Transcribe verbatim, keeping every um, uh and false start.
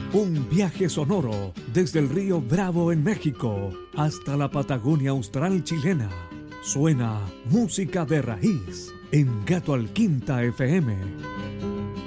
Un viaje sonoro desde el río Bravo en México hasta la Patagonia Austral chilena. Suena música de raíz en Gato al Quinta F M.